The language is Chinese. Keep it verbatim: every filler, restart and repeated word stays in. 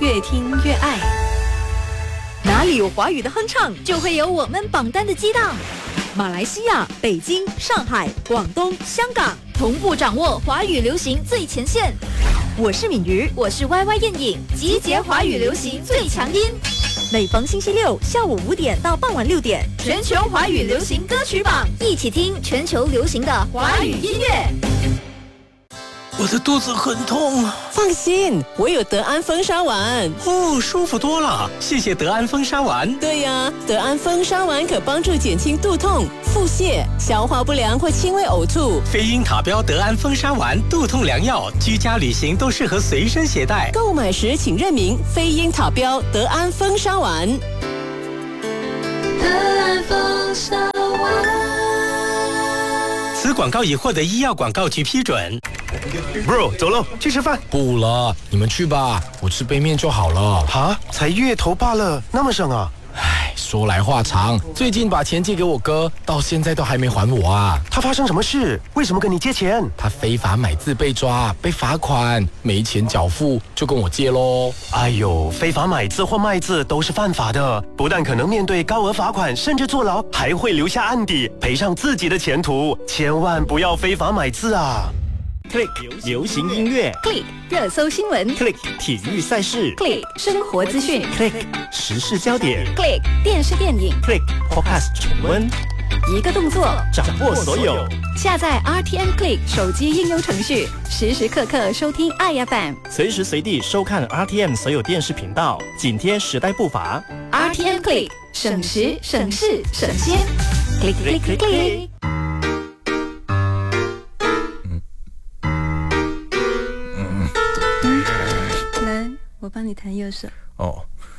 越听越爱。哪里有华语的哼唱，就会有我们榜单的激荡。马来西亚、北京、上海、广东、香港，同步掌握华语流行最前线。我是敏瑜，我是 Y Y 燕颖，集结华语流行最强音。每逢星期六下午五点到傍晚六点，全球华语流行歌曲榜，一起听全球流行的华语音乐。 我的肚子很痛。 放心，我有德安风沙丸。 哦，舒服多了，谢谢德安风沙丸。 对呀，德安风沙丸可帮助减轻肚痛、腹泻、消化不良或轻微呕吐。 飞鹰塔标德安风沙丸，肚痛良药，居家旅行都适合随身携带。 购买时请认明飞鹰塔标德安风沙丸。 德安风沙丸。 此广告已获得医药广告局批准。 Bro， 走喽，去吃饭。 不了，你们去吧，我吃杯面就好了。 哈，才月头罢了，那么省啊？ 唉，说来话长，最近把钱借给我哥，到现在都还没还我啊。 他发生什么事？为什么跟你借钱？ 他非法买字被抓，被罚款，没钱缴付，就跟我借咯。 哎呦，非法买字或卖字都是犯法的，不但可能面对高额罚款，甚至坐牢，还会留下案底，赔上自己的前途。千万不要非法买字啊！Click 流行音乐 ，Click 热搜新闻 ，Click 体育赛事 ，Click 生活资讯 ，Click 时事焦点 ，Click 电视电影 ，Click Podcast 重温， 一个动作掌握所有。 下载 R T M Click 手机应用程序，时时刻刻收听爱 F M， 随时随地收看 R T M 所有电视频道，紧贴时代步伐。 R T M Click 省时省事省心 ，Click Click Click Click。 来，我帮你弹右手。 哦，